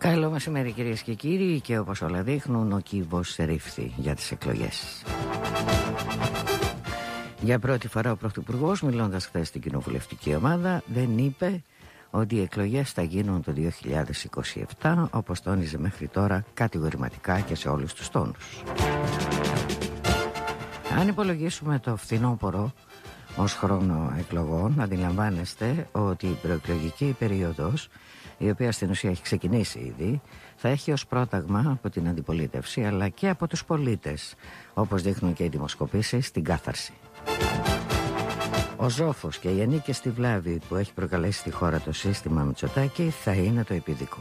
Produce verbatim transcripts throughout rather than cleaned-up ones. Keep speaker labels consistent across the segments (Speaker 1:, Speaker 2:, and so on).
Speaker 1: Καλό μεσημέρι κυρίες και κύριοι, και όπως όλα δείχνουν ο κύβος ρήφθη για τις εκλογές. Για πρώτη φορά ο Πρωθυπουργός, μιλώντας χθες στην κοινοβουλευτική ομάδα, δεν είπε ότι οι εκλογές θα γίνουν το δύο χιλιάδες είκοσι επτά, όπως τόνιζε μέχρι τώρα κατηγορηματικά και σε όλους τους τόνους. Αν υπολογίσουμε το φθινόπωρο ως χρόνο εκλογών, αντιλαμβάνεστε ότι η προεκλογική περίοδος, η οποία στην ουσία έχει ξεκινήσει ήδη, θα έχει ως πρόταγμα από την αντιπολίτευση αλλά και από τους πολίτες, όπως δείχνουν και οι δημοσκοπήσεις, την κάθαρση. Ο ζόφος και η ανίκαιστη βλάβη που έχει προκαλέσει στη χώρα το σύστημα Μητσοτάκη θα είναι το επίδικο.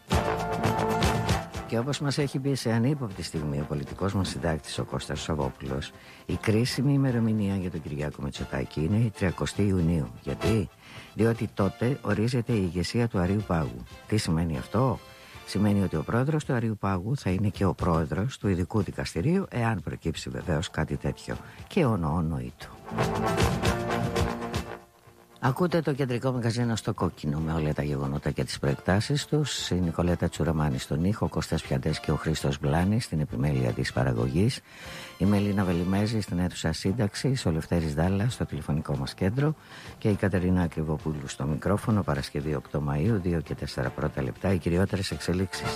Speaker 1: Και όπως μας έχει πει σε ανύποπτη στιγμή ο πολιτικός μας συντάκτης ο Κώστας Σαββόπουλος, η κρίσιμη ημερομηνία για τον Κυριάκο Μητσοτάκη είναι η τριαντάτη Ιουνίου. Γιατί? Διότι τότε ορίζεται η ηγεσία του Αρείου Πάγου. Τι σημαίνει αυτό? Σημαίνει ότι ο πρόεδρος του Αρείου Πάγου θα είναι και ο πρόεδρος του ειδικού δικαστηρίου, εάν προκύψει βεβαίως κάτι τέτοιο. Και ονονοεί του. Ακούτε το κεντρικό μαγαζίνο στο κόκκινο με όλα τα γεγονότα και τις προεκτάσεις τους. Η Νικολέτα Τσουραμάνη στον ήχο, ο Κώστας Πιαντές και ο Χρήστος Μπλάνης στην επιμέλεια της παραγωγής. Η Μελίνα Βελιμέζη στην αίθουσα σύνταξης, ο Λευτέρης Δάλλας στο τηλεφωνικό μας κέντρο και η Κατερίνα Ακριβοπούλου στο μικρόφωνο. Παρασκευή οκτώ Μαΐου, δύο και τέσσερα πρώτα λεπτά, οι κυριότερες εξελίξεις.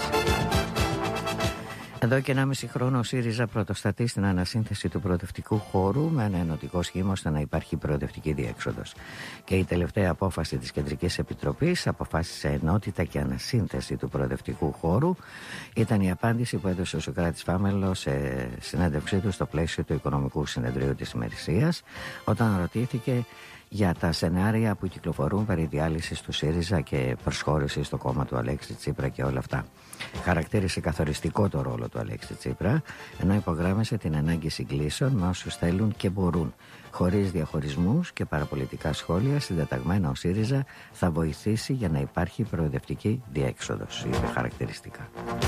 Speaker 1: Εδώ και ενάμιση χρόνο ο ΣΥΡΙΖΑ πρωτοστατεί στην ανασύνθεση του προοδευτικού χώρου με ένα ενωτικό σχήμα ώστε να υπάρχει προοδευτική διέξοδος. Και η τελευταία απόφαση της Κεντρικής Επιτροπής αποφάσισε ενότητα και ανασύνθεση του προοδευτικού χώρου. Ήταν η απάντηση που έδωσε ο Σωκράτης Φάμελος σε συνέντευξή του στο πλαίσιο του Οικονομικού Συνεδρίου της ημερησίας, όταν ρωτήθηκε για τα σενάρια που κυκλοφορούν περί διάλυσης του ΣΥΡΙΖΑ και προσχώρησης στο κόμμα του Αλέξη Τσίπρα και όλα αυτά. Χαρακτήρισε καθοριστικό το ρόλο του Αλέξη Τσίπρα, ενώ υπογράμμισε την ανάγκη συγκλήσεων με όσους θέλουν και μπορούν. Χωρίς διαχωρισμούς και παραπολιτικά σχόλια, συντεταγμένα ο ΣΥΡΙΖΑ θα βοηθήσει για να υπάρχει προοδευτική διέξοδος, είπε χαρακτηριστικά.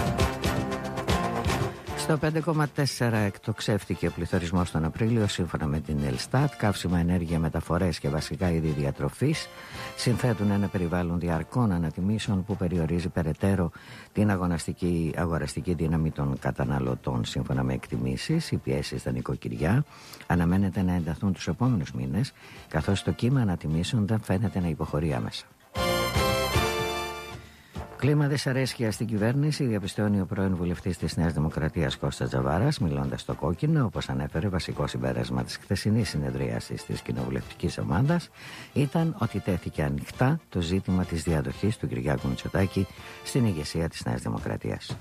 Speaker 1: Στο πέντε κόμμα τέσσερα εκτοξεύτηκε ο πληθωρισμός τον Απρίλιο σύμφωνα με την Ελστάτ. Καύσιμα, ενέργεια, μεταφορές και βασικά είδη διατροφής συνθέτουν ένα περιβάλλον διαρκών ανατιμήσεων που περιορίζει περαιτέρω την αγοραστική, αγοραστική δύναμη των καταναλωτών. Σύμφωνα με εκτιμήσεις, οι πιέσεις στα νοικοκυριά αναμένεται να ενταθούν τους επόμενους μήνες, καθώς το κύμα ανατιμήσεων δεν φαίνεται να υποχωρεί άμεσα. Κλίμα δυσαρέσκεια στην κυβέρνηση διαπιστώνει ο πρώην βουλευτής της Νέας Δημοκρατίας Κώστας Τζαβάρας, μιλώντας στο κόκκινο. Όπως ανέφερε, βασικό συμπέρασμα της χθεσινής συνεδρίασης της κοινοβουλευτικής ομάδας ήταν ότι τέθηκε ανοιχτά το ζήτημα της διαδοχής του Κυριάκου Μητσοτάκη στην ηγεσία της Νέας Δημοκρατίας.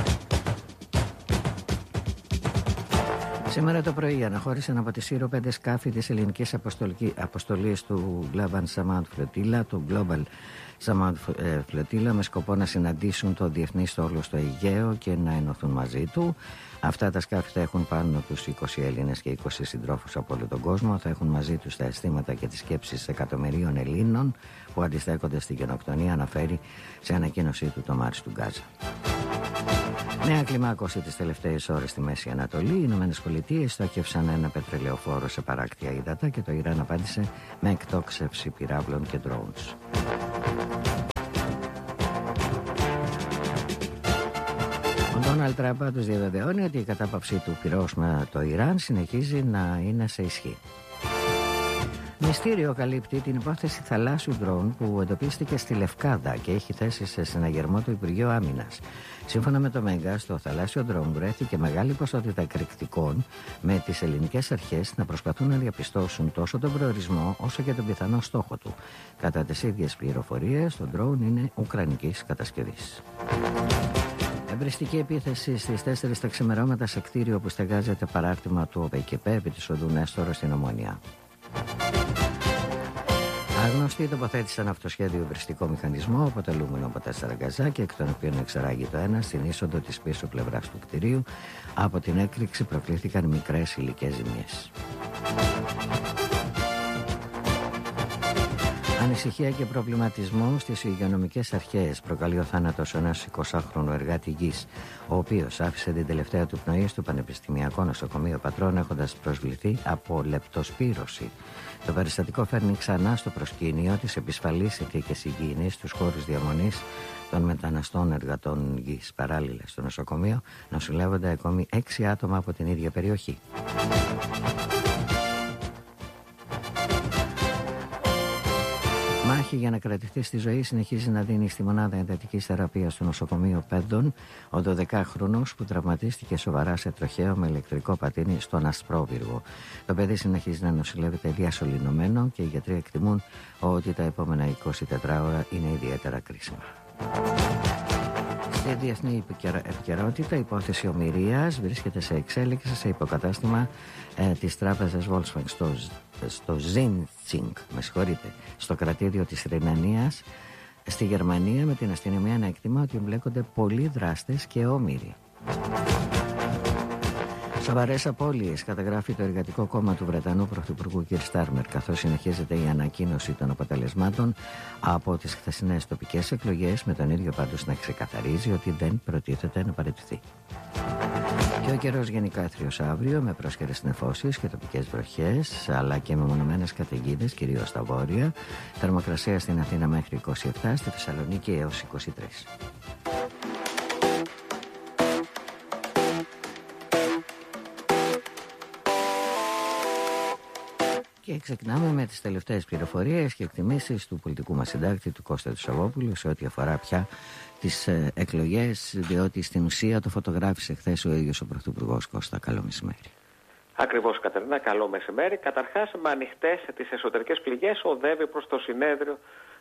Speaker 1: Σήμερα το πρωί αναχώρησαν από τη Σύρο πέντε σκάφη της ελληνικής αποστολής του Global Samand Flotilla, του Global Samand Flotilla, με σκοπό να συναντήσουν το διεθνή στόλο στο Αιγαίο και να ενωθούν μαζί του. Αυτά τα σκάφη θα έχουν πάνω τους είκοσι Έλληνες και είκοσι συντρόφους από όλο τον κόσμο. Θα έχουν μαζί τους τα αισθήματα και τις σκέψεις εκατομμυρίων Ελλήνων που αντιστέκονται στην γενοκτονία, αναφέρει σε ανακοίνωσή του το Μάρις του Γκάζα. Νέα κλιμάκωση τις τελευταίες ώρες στη Μέση Ανατολή. Οι Ηνωμένες Πολιτείες στόχευσαν ένα πετρελαιοφόρο σε παράκτια ύδατα και το Ιράν απάντησε με εκτόξευση πυράβλων και drones. Ο Ντόναλντ Τραμπ τους διαβεβαιώνει ότι η κατάπαυση του πυρός με το Ιράν συνεχίζει να είναι σε ισχύ. Μυστήριο καλύπτει την υπόθεση θαλάσσιου ντρόουν που εντοπίστηκε στη Λευκάδα και έχει θέσει σε συναγερμό το Υπουργείο Άμυνας. Σύμφωνα με το Μέγκα, στο θαλάσσιο ντρόουν βρέθηκε μεγάλη ποσότητα εκρηκτικών, με τις ελληνικές αρχές να προσπαθούν να διαπιστώσουν τόσο τον προορισμό όσο και τον πιθανό στόχο του. Κατά τις ίδιες πληροφορίες, το ντρόουν είναι ουκρανικής κατασκευής. Εμπριστική επίθεση στις τέσσερις τα ξημερώματα σε κτίριο που στεγάζεται παράρτημα του ΟΠΕΚΕΠΕ επί της οδού Νέστορο στην Ομόνια. Άγνωστοι τοποθέτησαν αυτοσχέδιο εμπριστικό μηχανισμό αποτελούμενο από τέσσερα γκαζάκια, εκ των οποίων εξεράγει το ένα στην είσοδο της πίσω πλευράς του κτηρίου. Από την έκρηξη προκλήθηκαν μικρές υλικές ζημιές. Ανησυχία και προβληματισμό στις υγειονομικές αρχές προκαλεί ο θάνατος ενός εικοσάχρονου εργάτη γης, ο οποίος άφησε την τελευταία του πνοή στο Πανεπιστημιακό Νοσοκομείο Πατρών έχοντας προσβληθεί από λεπτοσπύρωση. Το περιστατικό φέρνει ξανά στο προσκήνιο τις επισφαλείς συνθήκες υγιεινής στους χώρους διαμονής των μεταναστών εργατών γης. Παράλληλα, στο νοσοκομείο νοσηλεύονται ακόμη έξι άτομα από την ίδια περιοχή. Μάχη για να κρατηθεί στη ζωή συνεχίζει να δίνει στη μονάδα εντατικής θεραπείας του νοσοκομείου Πέντων ο δωδεκάχρονος που τραυματίστηκε σοβαρά σε τροχαίο με ηλεκτρικό πατίνι στον Ασπρόβυργο. Το παιδί συνεχίζει να νοσηλεύεται διασωληνωμένο και οι γιατροί εκτιμούν ότι τα επόμενα είκοσι τέσσερις ώρα είναι ιδιαίτερα κρίσιμα. Στη διεθνή επικαιρότητα, η υπόθεση ομηρίας βρίσκεται σε εξέλιξη σε υποκατάστημα ε, της τράπεζας Volkswagen στο, στο Zinzing, με συγχωρείτε, στο κρατήδιο της Ρινανίας στη Γερμανία, με την αστυνομία να εκτιμά ότι εμπλέκονται πολλοί δράστες και όμηροι. Σοβαρές απώλειες καταγράφει το Εργατικό Κόμμα του Βρετανού Πρωθυπουργού κ. Στάρμερ, καθώς συνεχίζεται η ανακοίνωση των αποτελεσμάτων από τις χθεσινές τοπικές εκλογές, με τον ίδιο πάντως να ξεκαθαρίζει ότι δεν προτίθεται να παραιτηθεί. Και ο καιρός γενικά έθριος αύριο, με πρόσχερες νεφώσεις και τοπικές βροχές, αλλά και με μονομένες καταιγίδες, κυρίως στα βόρεια. Θερμοκρασία στην Αθήνα μέχρι είκοσι επτά, στη Θεσσαλονίκη έως είκοσι τρία. Και ξεκινάμε με τις τελευταίες πληροφορίες και εκτιμήσεις του πολιτικού μας συντάκτη, του Κώστα του Σαββόπουλου, σε ό,τι αφορά πια τις ε, εκλογές, διότι στην ουσία το φωτογράφησε χθες ο ίδιος ο Πρωθυπουργός. Κώστα, καλό μεσημέρι.
Speaker 2: Ακριβώς, Κατερίνα, καλό μεσημέρι. Καταρχάς, με ανοιχτές τις εσωτερικές πληγές οδεύει προς το συνέδριο,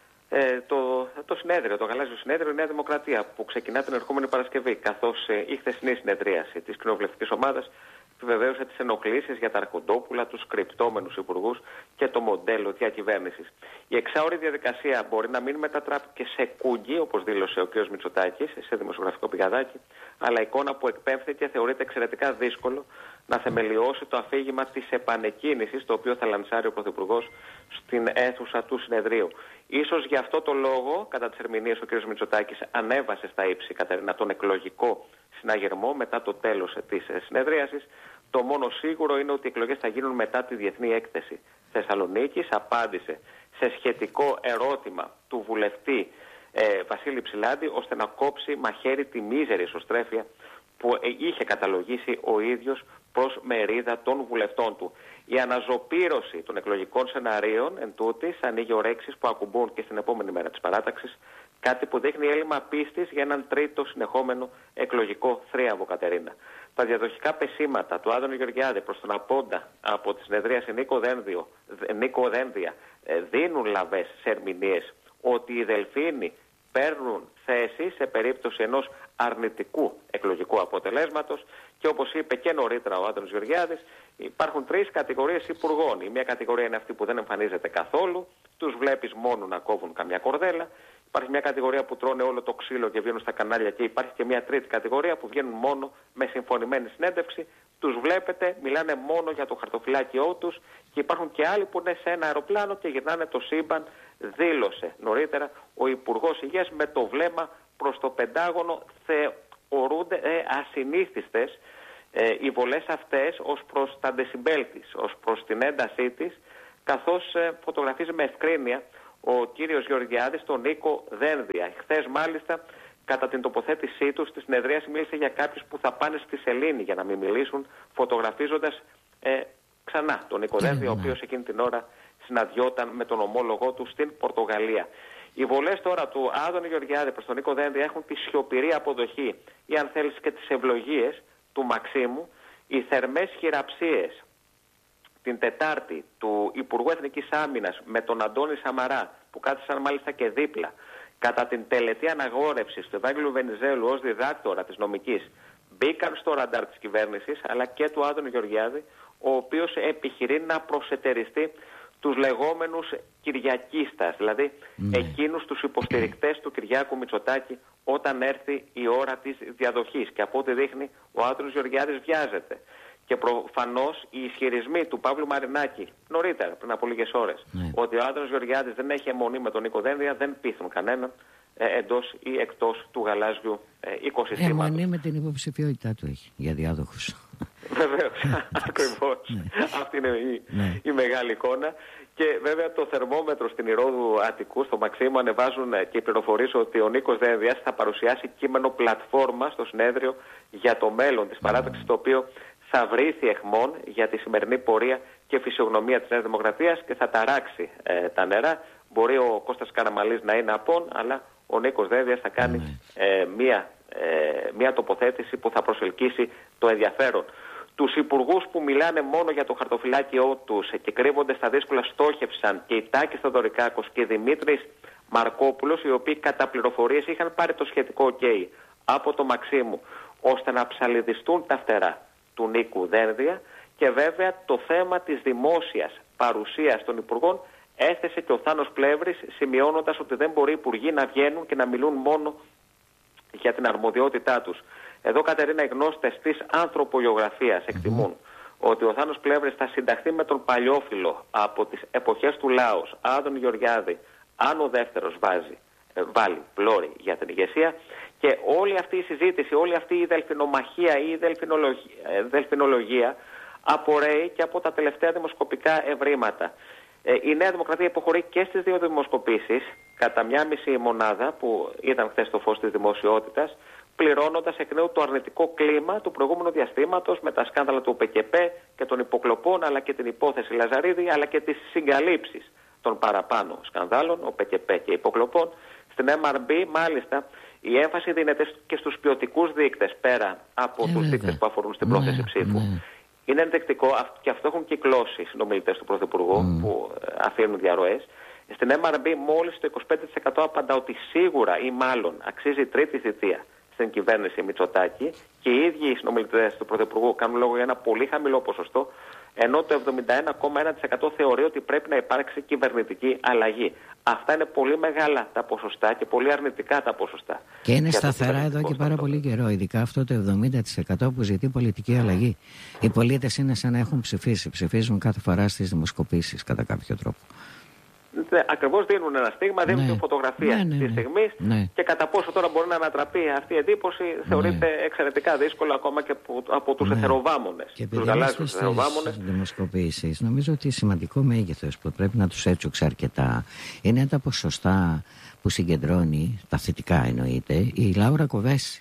Speaker 2: ε, το, το συνέδριο, το γαλάζιο συνέδριο Νέα Δημοκρατία, που ξεκινά την ερχόμενη Παρασκευή, καθώς ε, η χθεσινή συνεδρίαση της κοινοβουλευτικής ομάδας επιβεβαίωσε τις ενοχλήσεις για τα αρχοντόπουλα, τους κρυπτόμενους υπουργούς και το μοντέλο διακυβέρνησης. Η εξάωρη διαδικασία μπορεί να μην μετατράπηκε σε κούγκι, όπως δήλωσε ο κ. Μητσοτάκης σε δημοσιογραφικό πηγαδάκι, αλλά η εικόνα που εκπέμφθηκε θεωρείται εξαιρετικά δύσκολο να θεμελιώσει το αφήγημα της επανεκκίνησης, το οποίο θα λανσάρει ο Πρωθυπουργός στην αίθουσα του συνεδρίου. Ίσως γι' αυτό το λόγο, κατά τις ερμηνείες, ο κ. Μητσοτάκης ανέβασε στα ύψη, Κατερίνα, τον εκλογικό συναγερμό μετά το τέλος της συνεδρίασης. Το μόνο σίγουρο είναι ότι οι εκλογές θα γίνουν μετά τη διεθνή έκθεση Θεσσαλονίκης. Απάντησε σε σχετικό ερώτημα του βουλευτή ε, Βασίλη Ψηλάντη, ώστε να κόψει μαχαίρι τη μίζερη ισοστρέφεια που ε, είχε καταλογίσει ο ίδιος προς μερίδα των βουλευτών του. Η αναζωπήρωση των εκλογικών σεναρίων εν τούτης ανοίγει ορέξεις που ακουμπούν και στην επόμενη μέρα της παράταξης, κάτι που δείχνει έλλειμμα πίστης για έναν τρίτο συνεχόμενο εκλογικό θρίαμβο, Κατερίνα. Τα διαδοχικά πεσήματα του Άδωνη Γεωργιάδη προς τον απόντα από τη συνεδρίαση Νίκο, Δένδιο, Νίκο Δένδια δίνουν λαβές σε ερμηνείες ότι οι Δελφίνοι παίρνουν θέση σε περίπτωση ενός αρνητικού εκλογικού αποτελέσματος και, όπως είπε και νωρίτερα ο Άδωνης Γεωργιάδης, υπάρχουν τρεις κατηγορίες υπουργών. Η μία κατηγορία είναι αυτή που δεν εμφανίζεται καθόλου, τους βλέπεις μόνο να κόβουν καμιά κορδέλα. Υπάρχει μια κατηγορία που τρώνε όλο το ξύλο και βγαίνουν στα κανάλια, και υπάρχει και μια τρίτη κατηγορία που βγαίνουν μόνο με συμφωνημένη συνέντευξη. Τους βλέπετε, μιλάνε μόνο για το χαρτοφυλάκιό τους, και υπάρχουν και άλλοι που είναι σε ένα αεροπλάνο και γυρνάνε το σύμπαν, δήλωσε νωρίτερα ο Υπουργός Υγείας με το βλέμμα προς το Πεντάγωνο. Θεωρούνται ε, ασυνήθιστες ε, οι βολές αυτές ως προς τα ντεσιμπέλ της, ως προς την έντασή της, καθώς ε, φωτογραφίζει με ευκρίνεια ο κύριος Γεωργιάδης τον Νίκο Δένδια. Χθες μάλιστα, κατά την τοποθέτησή του στη συνεδρίαση, μίλησε για κάποιους που θα πάνε στη σελήνη για να μην μιλήσουν, φωτογραφίζοντας ε, ξανά τον Νίκο Δένδια, ο οποίος εκείνη την ώρα συναντιόταν με τον ομόλογό του στην Πορτογαλία. Οι βολές τώρα του Άδωνη Γεωργιάδη προς τον Νίκο Δένδια έχουν τη σιωπηρή αποδοχή, ή αν θέλεις και τις ευλογίες του Μαξίμου. Οι θερμές χειραψίες την Τετάρτη του Υπουργού Εθνικής Άμυνας με τον Αντώνη Σαμαρά, που κάθισαν μάλιστα και δίπλα, κατά την τελετή αναγόρευσης του Ευάγγελου Βενιζέλου ως διδάκτορα της νομικής, μπήκαν στο ραντάρ της κυβέρνησης, αλλά και του Άδωνη Γεωργιάδη, ο οποίος επιχειρεί να προσετεριστεί τους λεγόμενους Κυριακίστας, δηλαδή ναι. εκείνους τους υποστηρικτές του Κυριάκου Μητσοτάκη όταν έρθει η ώρα της διαδοχής. Και από ό,τι δείχνει, ο Άδωνης Γεωργιάδης βιάζεται. Και προφανώς οι ισχυρισμοί του Παύλου Μαρινάκη νωρίτερα, πριν από λίγες ώρες, ναι. ότι ο Άδωνης Γεωργιάδης δεν έχει αιμονή με τον Νίκο Δένδια, δεν πείθουν κανέναν ε, εντός ή εκτός του γαλάζιου ε, οικοσυστήματος.
Speaker 1: Αιμονή με την υποψηφιότητά του έχει για διάδοχους.
Speaker 2: Βεβαίως, ακριβώς. Αυτή είναι η, η μεγάλη εικόνα. Και βέβαια το θερμόμετρο στην Ηρώδου Αττικού, στο Μαξίμου, ανεβάζουν και πληροφορίες ότι ο Νίκος Δένδιας θα παρουσιάσει κείμενο πλατφόρμα στο συνέδριο για το μέλλον της παράταξης, το οποίο θα βρήθει εχμών για τη σημερινή πορεία και φυσιογνωμία της Νέας Δημοκρατίας και θα ταράξει ε, τα νερά. Μπορεί ο Κώστας Καραμανλής να είναι απόν, αλλά ο Νίκος Δένδιας θα κάνει ε, μία, ε, μία τοποθέτηση που θα προσελκύσει το ενδιαφέρον. Τους υπουργούς που μιλάνε μόνο για το χαρτοφυλάκιό τους και κρύβονται στα δύσκολα στόχευσαν και η Τάκης Θεοδωρικάκος και Δημήτρης Μαρκόπουλος, οι οποίοι κατά πληροφορίες είχαν πάρει το σχετικό ok από το Μαξίμου, ώστε να ψαλιδιστούν τα φτερά του Νίκου Δένδια. Και βέβαια το θέμα της δημόσιας παρουσίας των υπουργών έθεσε και ο Θάνος Πλεύρης, σημειώνοντας ότι δεν μπορεί οι υπουργοί να βγαίνουν και να μιλούν μόνο για την αρμοδιότητά τους. Εδώ, Κατερίνα, οι γνώστες της ανθρωπογεωγραφίας εκτιμούν mm-hmm. ότι ο Θάνος Πλεύρης θα συνταχθεί με τον παλιόφιλο από τις εποχές του Λάος, Άδων Γεωργιάδη, αν ο δεύτερος βάζει, ε, βάλει πλώρη για την ηγεσία. Και όλη αυτή η συζήτηση, όλη αυτή η δελφινομαχία ή η δελφινολογία, ε, δελφινολογία απορρέει και από τα τελευταία δημοσκοπικά ευρήματα. Ε, η Νέα Δημοκρατία υποχωρεί και στις δύο δημοσκοπήσεις, κατά μια μισή μονάδα που ήταν χθες στο φως της δημοσιότητας, πληρώνοντας εκ νέου το αρνητικό κλίμα του προηγούμενου διαστήματος με τα σκάνδαλα του ΟΠΕΚΕΠ και των υποκλοπών, αλλά και την υπόθεση Λαζαρίδη, αλλά και τις συγκαλύψεις των παραπάνω σκανδάλων, ΟΠΕΚΕΠ και υποκλοπών. Στην εμ αρ μπι, μάλιστα, η έμφαση δίνεται και στους ποιοτικούς δείκτες, πέρα από ε, τους δείκτες που αφορούν στην πρόθεση ναι, ψήφου. Ναι. Είναι ενδεικτικό, και αυτό έχουν κυκλώσει οι συνομιλητές του Πρωθυπουργού mm. που αφήνουν διαρροές. Στην εμ αρ μπι μόλις το είκοσι πέντε τοις εκατό απαντά ότι σίγουρα ή μάλλον αξίζει τρίτη θητεία στην κυβέρνηση Μητσοτάκη, και οι ίδιοι οι συνομιλητές του Πρωθυπουργού κάνουν λόγο για ένα πολύ χαμηλό ποσοστό, ενώ το εβδομήντα ένα κόμμα ένα τοις εκατό θεωρεί ότι πρέπει να υπάρξει κυβερνητική αλλαγή. Αυτά είναι πολύ μεγάλα τα ποσοστά και πολύ αρνητικά τα ποσοστά.
Speaker 1: Και είναι σταθερά εδώ και πάρα πολύ καιρό, ειδικά αυτό το εβδομήντα τοις εκατό που ζητεί πολιτική αλλαγή. Οι πολίτες είναι σαν να έχουν ψηφίσει, ψηφίζουν κάθε φορά στις δημοσκοπήσεις κατά κάποιο τρόπο.
Speaker 2: Ακριβώς δίνουν ένα στίγμα, δίνουν
Speaker 1: ναι.
Speaker 2: τη φωτογραφία ναι, ναι, ναι. της στιγμής
Speaker 1: ναι.
Speaker 2: και κατά πόσο τώρα μπορεί να ανατραπεί αυτή η εντύπωση θεωρείται ναι. εξαιρετικά δύσκολο ακόμα και από, από τους ναι. εθεροβάμονες.
Speaker 1: Και επειδή είμαστε στις δημοσκοπήσεις, νομίζω ότι σημαντικό μέγεθος που πρέπει να τους έτσουξε αρκετά είναι τα ποσοστά που συγκεντρώνει, τα θετικά εννοείται, η Λάουρα Κοβέση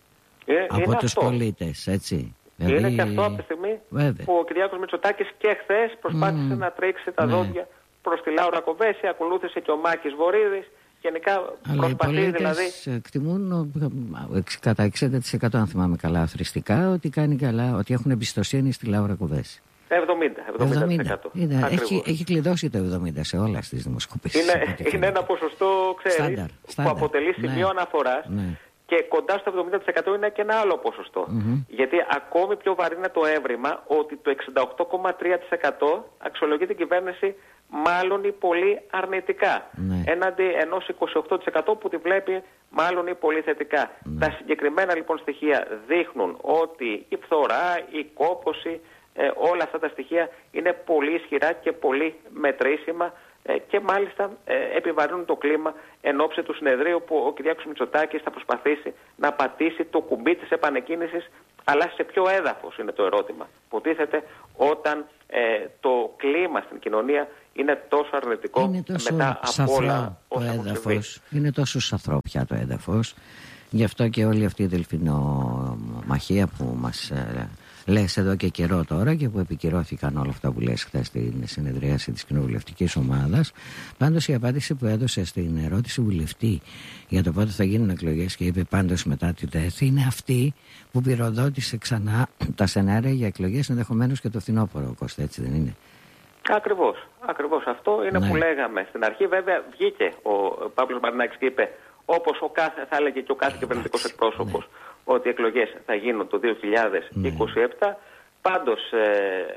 Speaker 2: ε,
Speaker 1: από τους πολίτες, έτσι.
Speaker 2: Είναι δηλαδή... και αυτό από τη στιγμή Βέβαια. που ο Κυριάκος Μητσοτάκης και χθες προσπάθησε mm. να τρίξει τα ναι. δόντια προς τη Λάουρα Κοβέση, ακολούθησε και ο Μάκης Βορίδης. Γενικά
Speaker 1: αλλά
Speaker 2: προσπαθεί
Speaker 1: οι πολίτες
Speaker 2: δηλαδή.
Speaker 1: Εκτιμούν κατά εξήντα τοις εκατό, αν θυμάμαι καλά, αθροιστικά, ότι κάνει καλά, ότι έχουν εμπιστοσύνη στη Λάουρα Κοβέση.
Speaker 2: εβδομήντα τοις εκατό.
Speaker 1: Είδα, έχει, έχει κλειδώσει το εβδομήντα σε όλα τις δημοσκοπήσεις.
Speaker 2: Είναι, είναι ένα ποσοστό, ξέρεις, στάνταρ, στάνταρ. που αποτελεί σημείο ναι. αναφοράς. Ναι. Και κοντά στο εβδομήντα τοις εκατό είναι και ένα άλλο ποσοστό. Mm-hmm. Γιατί ακόμη πιο βαρύ είναι το έβριμα ότι το εξήντα οκτώ κόμμα τρία τοις εκατό αξιολογεί την κυβέρνηση μάλλον ή πολύ αρνητικά. Ναι. Έναντι ενός είκοσι οκτώ τοις εκατό που τη βλέπει μάλλον ή πολύ θετικά. Ναι. Τα συγκεκριμένα λοιπόν στοιχεία δείχνουν ότι η φθορά, η κόπωση, ε, όλα αυτά τα στοιχεία είναι πολύ ισχυρά και πολύ μετρήσιμα. Και μάλιστα ε, επιβαρύνουν το κλίμα εν ώψη του συνεδρίου που ο Κυριάκος Μητσοτάκης θα προσπαθήσει να πατήσει το κουμπί της επανεκκίνησης, αλλά σε ποιο έδαφος είναι το ερώτημα που τίθεται όταν ε, το κλίμα στην κοινωνία είναι τόσο αρνητικό
Speaker 1: είναι τόσο
Speaker 2: μετά από όλα όσα
Speaker 1: έχουν συμβεί. Είναι τόσο σαθρό πια το έδαφος, γι' αυτό και όλη αυτή η δελφινομαχία που μας... Ε, λες εδώ και καιρό τώρα και που επικυρώθηκαν όλα αυτά που λες χθες στην συνεδρίαση της κοινοβουλευτικής ομάδας. Πάντως η απάντηση που έδωσε στην ερώτηση βουλευτή για το πότε θα γίνουν εκλογές και είπε πάντως μετά τη ΔΕΘ είναι αυτή που πυροδότησε ξανά τα σενάρια για εκλογές ενδεχομένως και το φθινόπωρο, Κώστα, έτσι δεν είναι?
Speaker 2: Ακριβώς, ακριβώς αυτό είναι ναι. που λέγαμε στην αρχή. Βέβαια βγήκε ο Παύλος Μαρινάκης και είπε, όπως ο κάθε, θα έλεγε και ο κάθε κυβερνητικός εκπρόσωπος, ναι. ότι οι εκλογές θα γίνουν το δύο χιλιάδες είκοσι επτά. Ναι. Πάντως, ε,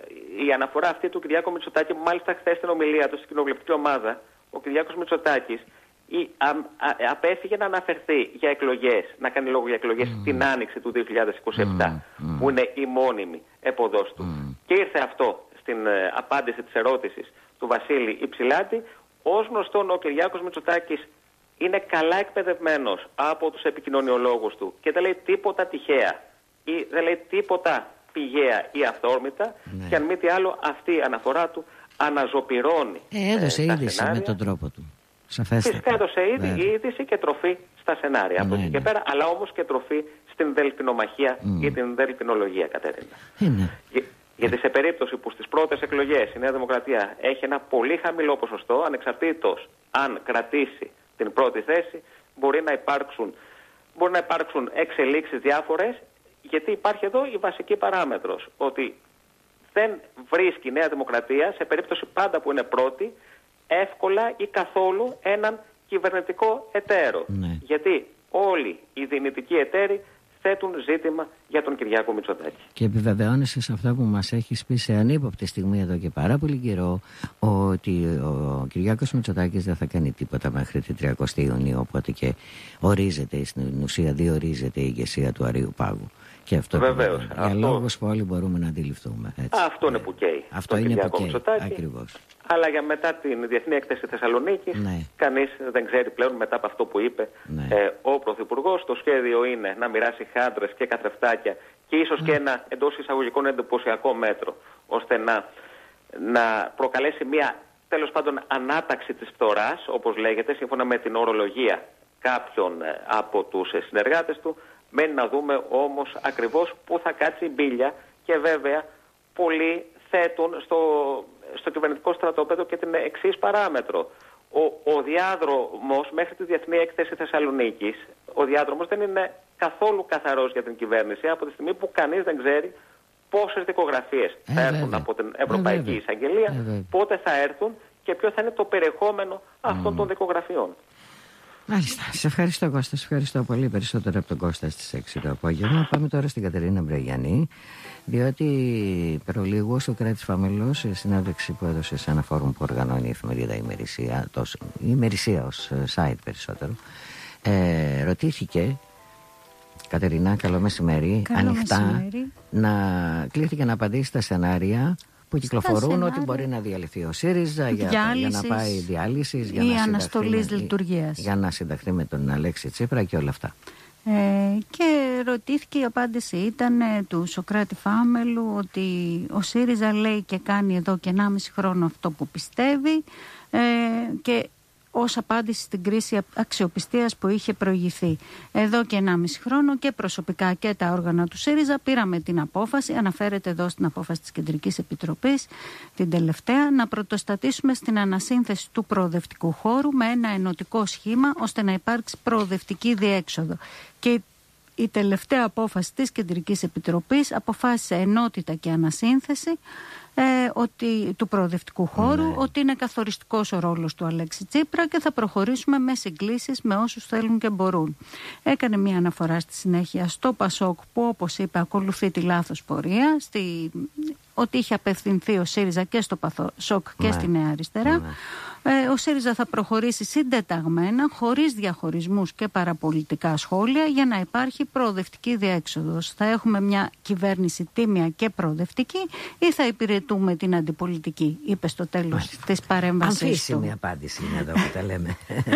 Speaker 2: η αναφορά αυτή του Κυριάκου Μητσοτάκη, μάλιστα χθες στην ομιλία του στην κοινοβουλευτική ομάδα, ο Κυριάκος Μητσοτάκης η, α, α, απέφυγε να αναφερθεί για εκλογές, να κάνει λόγο για εκλογές mm. την άνοιξη του δύο χιλιάδες είκοσι επτά, mm. που είναι η μόνιμη εποδός του. Mm. Και ήρθε αυτό στην ε, απάντηση της ερώτησης του Βασίλη Υψηλάτη. Ως γνωστόν, ο Κυριάκος Μητσοτάκης είναι καλά εκπαιδευμένος από τους επικοινωνιολόγους του και δεν λέει τίποτα τυχαία ή δεν λέει τίποτα πηγαία ή αυθόρμητα, ναι. Και αν μη τι άλλο αυτή η αναφορά του αναζωπυρώνει.
Speaker 1: Ε, έδωσε
Speaker 2: ε,
Speaker 1: είδηση με τον τρόπο του. Σαφέστατα.
Speaker 2: Φυσικά έδωσε ήδη η είδηση και τροφή στα σενάρια ναι, από εκεί ναι. και πέρα, αλλά όμως και τροφή στην δελφινομαχία mm. ή την δελφινολογία, Κατερίνα.
Speaker 1: Είναι.
Speaker 2: Για, γιατί σε περίπτωση που στις πρώτες εκλογές η Νέα Δημοκρατία έχει ένα πολύ χαμηλό ποσοστό, ανεξαρτήτως αν κρατήσει την πρώτη θέση, μπορεί να υπάρξουν, μπορεί να υπάρξουν εξελίξεις διάφορες, γιατί υπάρχει εδώ η βασική παράμετρος, ότι δεν βρίσκει η Νέα Δημοκρατία, σε περίπτωση πάντα που είναι πρώτη, εύκολα ή καθόλου έναν κυβερνητικό εταίρο.
Speaker 1: Ναι.
Speaker 2: Γιατί όλοι οι δυνητικοί εταίροι θέτουν ζήτημα για τον Κυριάκο Μητσοτάκη.
Speaker 1: Και επιβεβαιώνεσαι σε αυτά που μας έχεις πει σε ανύποπτη στιγμή εδώ και πάρα πολύ καιρό, ότι ο Κυριάκος Μητσοτάκης δεν θα κάνει τίποτα μέχρι την τριαντάη Ιουνίου, οπότε και ορίζεται, στην ουσία διορίζεται η ηγεσία του Αρείου Πάγου. Και αυτό
Speaker 2: βεβαίως,
Speaker 1: για
Speaker 2: αυτό...
Speaker 1: λόγους που όλοι μπορούμε να αντιληφθούμε. Έτσι.
Speaker 2: Αυτό είναι που καίει.
Speaker 1: Αυτό είναι που καίει, ακριβώς.
Speaker 2: Αλλά για μετά την Διεθνή Έκθεση Θεσσαλονίκης, ναι. κανείς δεν ξέρει πλέον μετά από αυτό που είπε ναι. ε, ο Πρωθυπουργός. Το σχέδιο είναι να μοιράσει χάντρες και καθρεφτάκια και ίσως mm. και ένα εντός εισαγωγικών εντυπωσιακό μέτρο, ώστε να, να προκαλέσει μια τέλος πάντων ανάταξη της φθοράς, όπως λέγεται, σύμφωνα με την ορολογία κάποιων ε, από τους ε, συνεργάτες του. Μένει να δούμε όμως ακριβώς πού θα κάτσει η μπίλια, και βέβαια πολλοί θέτουν στο, στο κυβερνητικό στρατόπεδο και την εξής παράμετρο. Ο, ο διάδρομος μέχρι τη Διεθνή Έκθεση Θεσσαλονίκης, ο διάδρομος δεν είναι καθόλου καθαρός για την κυβέρνηση, από τη στιγμή που κανείς δεν ξέρει πόσες δικογραφίες ε, θα έρθουν βέβαια. από την Ευρωπαϊκή ε, Εισαγγελία, ε, πότε θα έρθουν και ποιο θα είναι το περιεχόμενο αυτών mm. των δικογραφιών.
Speaker 1: Μάλιστα. Σε ευχαριστώ, Κώστα. Σε ευχαριστώ πολύ, περισσότερο από τον Κώστα στις έξι το απόγευμα. Πάμε τώρα στην Κατερίνα Μπραγιανή, διότι προλίγου στο Κράτης Φαμελός, η συνέντευξη που έδωσε σε ένα φόρουμ που οργανώνει η εφημερίδα Ημερησία, το, η Ημερησία ως site περισσότερο, ε, ρωτήθηκε, Κατερίνα, καλό μεσημέρι,
Speaker 3: καλό
Speaker 1: ανοιχτά,
Speaker 3: μεσημέρι.
Speaker 1: να κλείθηκε να απαντήσει στα σενάρια που κυκλοφορούν, ότι μπορεί να διαλυθεί ο ΣΥΡΙΖΑ για, για να πάει διάλυσης, για,
Speaker 3: ή αναστολής λειτουργίας,
Speaker 1: για να συνταχθεί με τον Αλέξη Τσίπρα και όλα αυτά.
Speaker 3: Ε, και ρωτήθηκε, η απάντηση ήταν ε, του Σωκράτη Φάμελου ότι ο ΣΥΡΙΖΑ λέει και κάνει εδώ και ενάμιση χρόνο αυτό που πιστεύει, ε, και ως απάντηση στην κρίση αξιοπιστίας που είχε προηγηθεί. Εδώ και ενάμιση χρόνο και προσωπικά και τα όργανα του ΣΥΡΙΖΑ πήραμε την απόφαση, αναφέρεται εδώ στην απόφαση της Κεντρικής Επιτροπής, την τελευταία, να πρωτοστατήσουμε στην ανασύνθεση του προοδευτικού χώρου με ένα ενωτικό σχήμα, ώστε να υπάρξει προοδευτική διέξοδο. Και η τελευταία απόφαση της Κεντρικής Επιτροπής αποφάσισε ενότητα και ανασύνθεση ε, ότι, του προοδευτικού χώρου, ναι. ότι είναι καθοριστικός ο ρόλος του Αλέξη Τσίπρα και θα προχωρήσουμε με συγκλήσεις με όσους θέλουν και μπορούν. Έκανε μια αναφορά στη συνέχεια στο ΠΑΣΟΚ, που όπως είπε ακολουθεί τη λάθος πορεία, στη, ότι είχε απευθυνθεί ο ΣΥΡΙΖΑ και στο ΠΑΣΟΚ και ναι. στη Νέα Αριστερά. Ναι. Ε, ο ΣΥΡΙΖΑ θα προχωρήσει συντεταγμένα, χωρίς διαχωρισμούς και παραπολιτικά σχόλια, για να υπάρχει προοδευτική διέξοδος. Θα έχουμε μια κυβέρνηση τίμια και προοδευτική, ή θα υπηρετούμε την αντιπολιτική, είπε στο τέλος της παρέμβασης του.
Speaker 1: Αμφίσιμη απάντηση είναι εδώ που τα λέμε.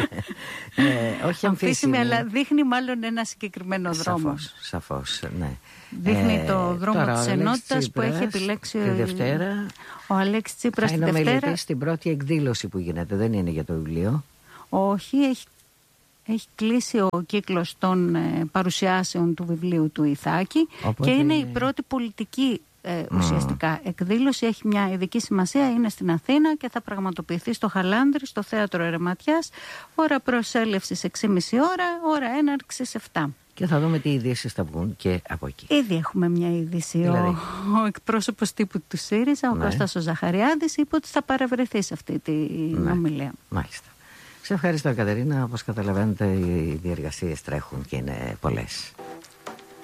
Speaker 1: ε, όχι αμφίσιμη,
Speaker 3: αλλά δείχνει μάλλον ένα συγκεκριμένο δρόμο.
Speaker 1: Σαφώς, σαφώς, ναι.
Speaker 3: Δείχνει ε, το δρόμο
Speaker 1: τώρα,
Speaker 3: της ενότητας που έχει επιλέξει
Speaker 1: τη Δευτέρα,
Speaker 3: ο Αλέξης Τσίπρας.
Speaker 1: Θα
Speaker 3: τη
Speaker 1: είναι
Speaker 3: Δευτέρα.
Speaker 1: ομιλητής στην πρώτη εκδήλωση που γίνεται, δεν είναι για το βιβλίο.
Speaker 3: Όχι, έχει, έχει κλείσει ο κύκλος των ε, παρουσιάσεων του βιβλίου του Ιθάκη. Οπότε... και είναι η πρώτη πολιτική ε, ουσιαστικά mm. εκδήλωση. Έχει μια ειδική σημασία, είναι στην Αθήνα και θα πραγματοποιηθεί στο Χαλάνδρι, στο Θέατρο Ερεματιάς, ώρα προσέλευσης έξι και μισή ώρα, ώρα έναρξης επτά.
Speaker 1: Και θα δούμε τι ειδήσεις θα βγουν και από εκεί.
Speaker 3: Ήδη έχουμε μια είδηση. Δηλαδή. Ο, ο εκπρόσωπος τύπου του ΣΥΡΙΖΑ, ο ναι. Κώστας ο Ζαχαριάδης, είπε ότι θα παρευρεθεί σε αυτή τη ναι. ομιλία.
Speaker 1: Μάλιστα. Σε ευχαριστώ, Κατερίνα. Όπως καταλαβαίνετε, οι διεργασίες τρέχουν και είναι πολλές.